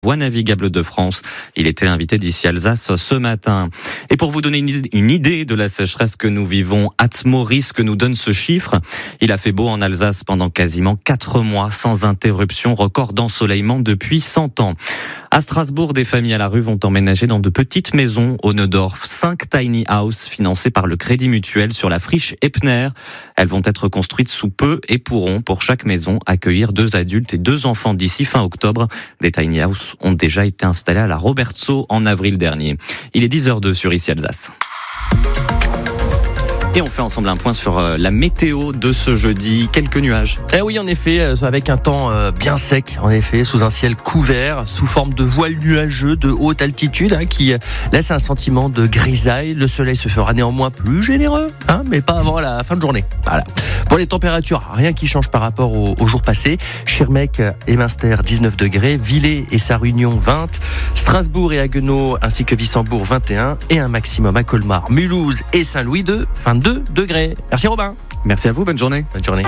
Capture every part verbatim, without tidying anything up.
Voie navigable de France. Il était l'invité d'Ici Alsace ce matin. Et pour vous donner une idée de la sécheresse que nous vivons, Atmo Risque nous donne ce chiffre. Il a fait beau en Alsace pendant quasiment quatre mois sans interruption, record d'ensoleillement depuis cent ans. À Strasbourg, des familles à la rue vont emménager dans de petites maisons au Neudorf. Cinq tiny houses financées par le Crédit Mutuel sur la friche Epner. Elles vont être construites sous peu et pourront, pour chaque maison, accueillir deux adultes et deux enfants d'ici fin octobre. Des tiny houses ont déjà été installés à la Robertso en avril dernier. Il est dix heures deux sur Ici Alsace. Et on fait ensemble un point sur la météo de ce jeudi. Quelques nuages. Eh oui, en effet, avec un temps bien sec, en effet, sous un ciel couvert, sous forme de voile nuageux de haute altitude, hein, qui laisse un sentiment de grisaille. Le soleil se fera néanmoins plus généreux, hein, mais pas avant la fin de journée. Voilà. Pour les températures, rien qui change par rapport au, au jour passé. Schirmeck et Münster, dix-neuf degrés. Villers et Sarre-Union, vingt. Strasbourg et Haguenau, ainsi que Wissembourg, vingt et un. Et un maximum à Colmar, Mulhouse et Saint-Louis, de vingt-deux degrés. Merci Robin. Merci à vous, bonne journée. Bonne journée.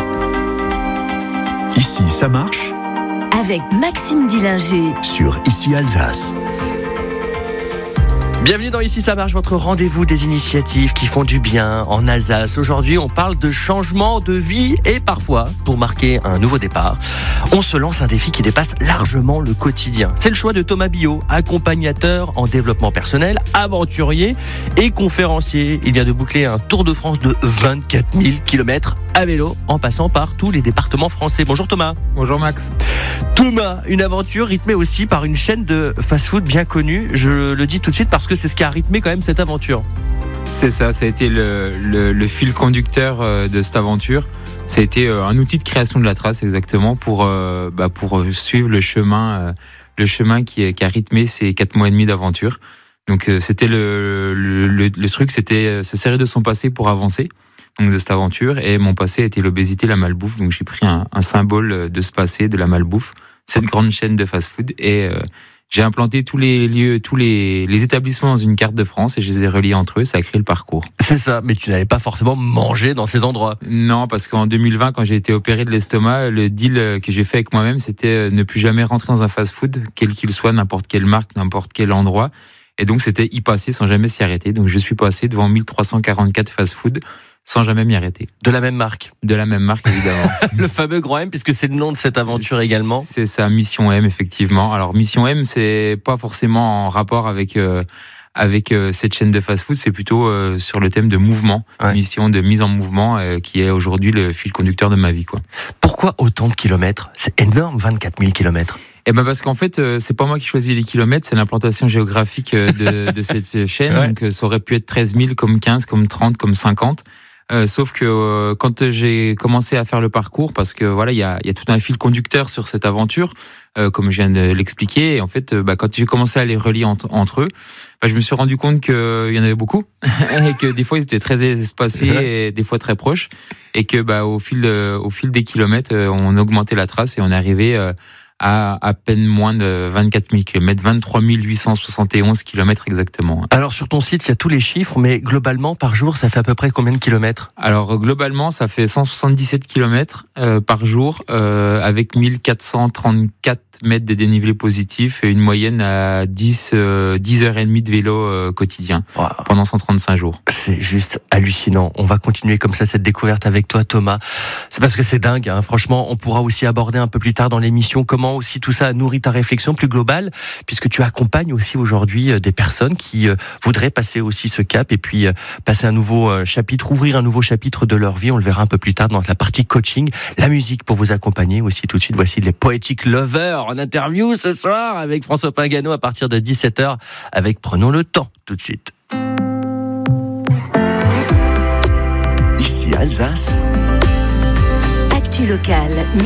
Ici, ça marche avec Maxime Dillinger sur Ici Alsace. Bienvenue dans Ici ça marche, votre rendez-vous des initiatives qui font du bien en Alsace. Aujourd'hui, on parle de changement de vie et parfois, pour marquer un nouveau départ, on se lance un défi qui dépasse largement le quotidien. C'est le choix de Thomas Billot, accompagnateur en développement personnel, aventurier et conférencier. Il vient de boucler un Tour de France de vingt-quatre mille kilomètres à vélo en passant par tous les départements français. Bonjour Thomas. Bonjour Max. Thomas, une aventure rythmée aussi par une chaîne de fast-food bien connue. Je le dis tout de suite parce que c'est ce qui a rythmé quand même cette aventure. C'est ça, ça a été le, le, le fil conducteur de cette aventure. Ça a été un outil de création de la trace exactement pour, euh, bah, pour suivre le chemin, euh, le chemin qui, qui a rythmé ces quatre mois et demi d'aventure. Donc euh, c'était le, le, le, le truc, c'était se servir de son passé pour avancer. Donc de cette aventure, et mon passé était l'obésité, la malbouffe. Donc j'ai pris un, un symbole de ce passé, de la malbouffe, cette grande chaîne de fast-food, et euh, j'ai implanté tous les lieux, tous les, les établissements dans une carte de France, et je les ai reliés entre eux. Ça a créé le parcours. C'est ça, mais tu n'avais pas forcément mangé dans ces endroits. Non, parce qu'en deux mille vingt, quand j'ai été opéré de l'estomac, le deal que j'ai fait avec moi-même, c'était ne plus jamais rentrer dans un fast-food, quel qu'il soit, n'importe quelle marque, n'importe quel endroit. Et donc c'était y passer sans jamais s'y arrêter. Donc je suis passé devant mille trois cent quarante-quatre fast-food sans jamais m'y arrêter. De la même marque. De la même marque, évidemment. Le fameux Grand M, puisque c'est le nom de cette aventure également. C'est ça, Mission M, effectivement. Alors, Mission M, c'est pas forcément en rapport avec euh, avec euh, cette chaîne de fast-food, c'est plutôt euh, sur le thème de mouvement, ouais. Mission de mise en mouvement, euh, qui est aujourd'hui le fil conducteur de ma vie, quoi. Pourquoi autant de kilomètres ? C'est énorme, vingt-quatre mille kilomètres. Eh ben parce qu'en fait, euh, c'est pas moi qui choisis les kilomètres, c'est l'implantation géographique euh, de, de cette chaîne. Ouais. Donc, euh, ça aurait pu être treize mille, comme quinze, comme trente, comme cinquante. Euh, sauf que euh, quand j'ai commencé à faire le parcours, parce que voilà, il y a, y a tout un fil conducteur sur cette aventure, euh, comme je viens de l'expliquer. Et en fait, euh, bah, quand j'ai commencé à les relier entre, entre eux, bah, je me suis rendu compte qu'il y en avait beaucoup et que des fois ils étaient très espacés et des fois très proches, et que bah, au fil, euh, au fil des kilomètres, euh, on augmentait la trace et on arrivait euh, à à peine moins de vingt-quatre mille kilomètres, vingt-trois mille huit cent soixante et onze kilomètres exactement. Alors sur ton site, il y a tous les chiffres, mais globalement, par jour, ça fait à peu près combien de kilomètres ? Alors globalement, ça fait cent soixante-dix-sept kilomètres euh, par jour, euh, avec mille quatre cent trente-quatre mètres de dénivelé positif et une moyenne à dix, euh, dix heures et demie de vélo euh, quotidien, wow. Pendant cent trente-cinq jours. C'est juste hallucinant. On va continuer comme ça cette découverte avec toi, Thomas. C'est parce que c'est dingue, hein. Franchement, on pourra aussi aborder un peu plus tard dans l'émission comment aussi tout ça nourrit ta réflexion plus globale, puisque tu accompagnes aussi aujourd'hui des personnes qui voudraient passer aussi ce cap et puis passer un nouveau chapitre, ouvrir un nouveau chapitre de leur vie. On le verra un peu plus tard dans la partie coaching. La musique pour vous accompagner aussi tout de suite. Voici les Poetic Lovers en interview ce soir avec François Pingano à partir de dix-sept heures avec Prenons le temps tout de suite. Ici Alsace. Actu locale.